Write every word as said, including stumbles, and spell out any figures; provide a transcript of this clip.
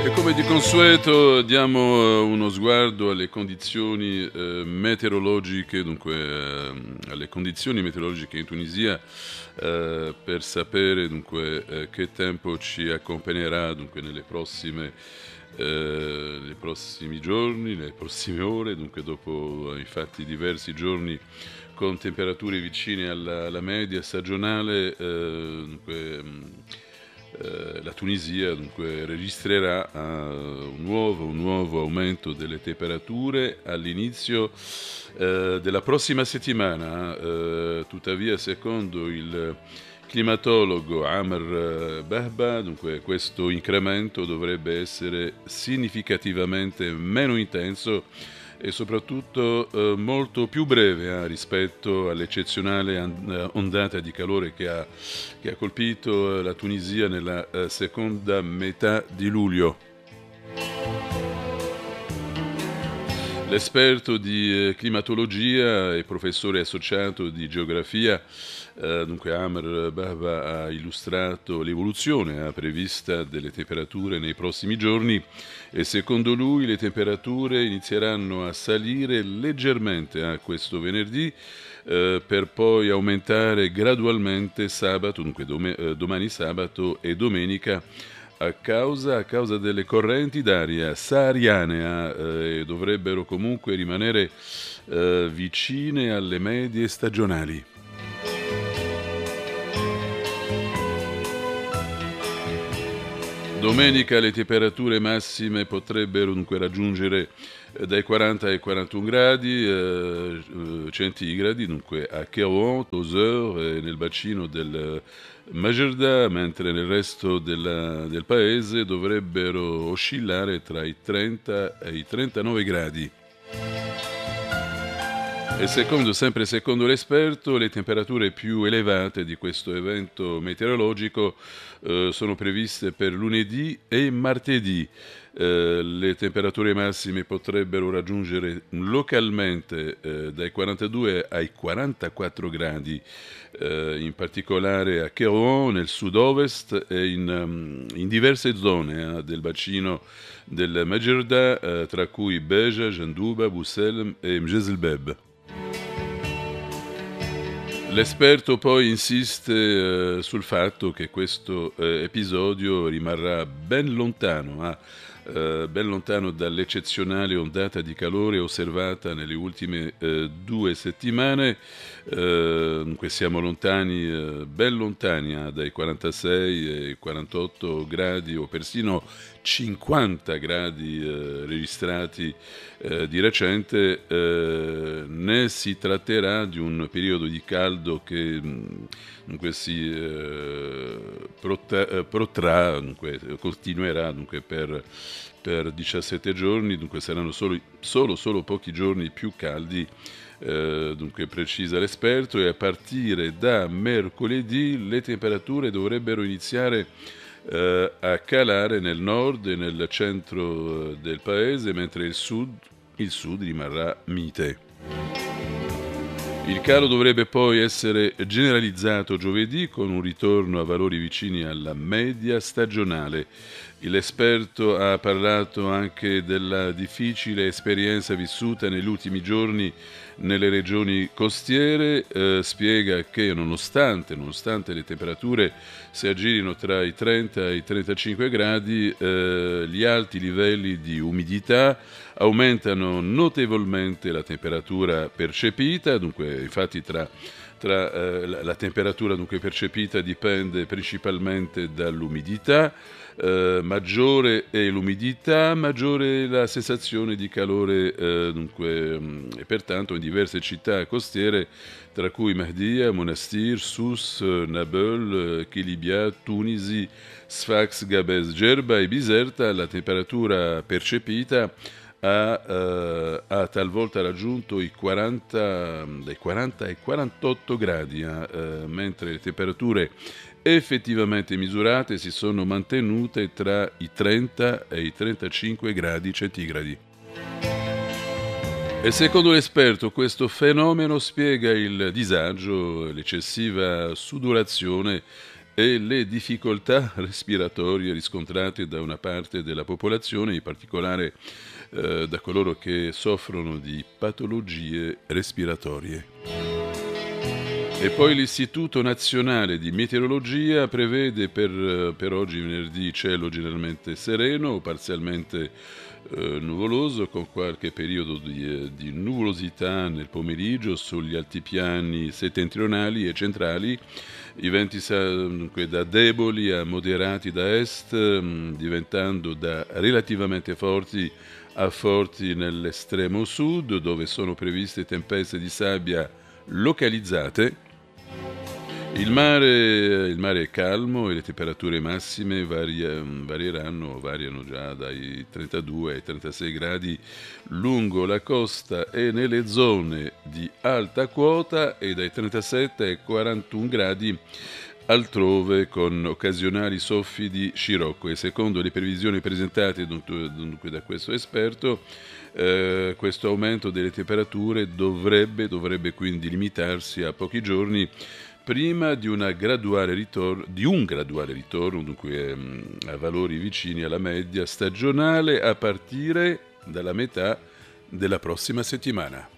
E come di consueto diamo uno sguardo alle condizioni eh, meteorologiche, dunque ehm, alle condizioni meteorologiche in Tunisia eh, per sapere dunque eh, che tempo ci accompagnerà dunque nelle prossime eh, nei prossimi giorni, nelle prossime ore, dunque dopo eh, infatti diversi giorni con temperature vicine alla, alla media stagionale, eh, dunque, mh, eh, la Tunisia dunque, registrerà uh, un, nuovo, un nuovo aumento delle temperature all'inizio eh, della prossima settimana. Eh, tuttavia, secondo il climatologo Amr Bahba, dunque, questo incremento dovrebbe essere significativamente meno intenso e soprattutto eh, molto più breve eh, rispetto all'eccezionale and- ondata di calore che ha, che ha colpito eh, la Tunisia nella eh, seconda metà di luglio. L'esperto di eh, climatologia e professore associato di geografia, eh, dunque Amr Bahba, ha illustrato l'evoluzione eh, prevista delle temperature nei prossimi giorni e secondo lui le temperature inizieranno a salire leggermente eh, questo venerdì eh, per poi aumentare gradualmente sabato, dunque dom- eh, domani sabato e domenica a causa, a causa delle correnti d'aria sahariane eh, dovrebbero comunque rimanere eh, vicine alle medie stagionali. Domenica le temperature massime potrebbero dunque raggiungere eh, dai quaranta ai quarantuno gradi eh, eh, centigradi, dunque a Kairouan, Tozeur e nel bacino del Magerda, mentre nel resto della- del paese dovrebbero oscillare tra i trenta e i trentanove gradi. E secondo, sempre secondo l'esperto, le temperature più elevate di questo evento meteorologico eh, sono previste per lunedì e martedì. Eh, le temperature massime potrebbero raggiungere localmente eh, dai quarantadue ai quarantaquattro gradi, eh, in particolare a Kairouan, nel sud-ovest e in, um, in diverse zone eh, del bacino del Magerda, eh, tra cui Beja, Jandouba, Busselm e Mjezelbeb. L'esperto poi insiste eh, sul fatto che questo eh, episodio rimarrà ben lontano, ah, eh, ben lontano dall'eccezionale ondata di calore osservata nelle ultime eh, due settimane. Eh, dunque siamo lontani, eh, ben lontani ah, dai quarantasei ai quarantotto gradi o persino cinquanta gradi eh, registrati eh, di recente, eh, né si tratterà di un periodo di caldo che mh, dunque si eh, prota- eh, protrà, dunque, continuerà dunque, per, per diciassette giorni, dunque saranno solo, solo, solo pochi giorni più caldi. Eh, dunque precisa l'esperto, e a partire da mercoledì le temperature dovrebbero iniziare eh, a calare nel nord e nel centro eh, del paese, mentre il sud, il sud rimarrà mite. Il calo dovrebbe poi essere generalizzato giovedì con un ritorno a valori vicini alla media stagionale. L'esperto ha parlato anche della difficile esperienza vissuta negli ultimi giorni nelle regioni costiere, eh, spiega che nonostante, nonostante le temperature si aggirino tra i trenta e i trentacinque gradi, eh, gli alti livelli di umidità aumentano notevolmente la temperatura percepita, dunque infatti tra, tra eh, la, la temperatura dunque percepita dipende principalmente dall'umidità. Eh, maggiore è l'umidità, maggiore è la sensazione di calore, eh, dunque, mh, e pertanto in diverse città costiere, tra cui Mahdia, Monastir, Sousse, Nabeul, eh, Kilibia, Tunisi, Sfax, Gabes, Gerba e Biserta, la temperatura percepita ha, eh, ha talvolta raggiunto i quaranta, dai quaranta ai quarantotto gradi, eh, eh, mentre le temperature effettivamente misurate si sono mantenute tra i trenta e i trentacinque gradi centigradi. E secondo l'esperto questo fenomeno spiega il disagio, l'eccessiva sudorazione e le difficoltà respiratorie riscontrate da una parte della popolazione, in particolare eh, da coloro che soffrono di patologie respiratorie. E poi l'Istituto Nazionale di Meteorologia prevede per, per oggi venerdì cielo generalmente sereno o parzialmente eh, nuvoloso, con qualche periodo di, eh, di nuvolosità nel pomeriggio sugli altipiani settentrionali e centrali. I venti dunque da deboli a moderati da est, mh, diventando da relativamente forti a forti nell'estremo sud, dove sono previste tempeste di sabbia localizzate. Il mare, il mare è calmo e le temperature massime varia, varieranno, variano già dai trentadue ai trentasei gradi lungo la costa e nelle zone di alta quota e dai trentasette ai quarantuno gradi altrove, con occasionali soffi di scirocco. E secondo le previsioni presentate dunque, dunque da questo esperto, eh, questo aumento delle temperature dovrebbe, dovrebbe quindi limitarsi a pochi giorni prima di, una graduale ritorno, di un graduale ritorno, dunque ehm, a valori vicini alla media stagionale a partire dalla metà della prossima settimana.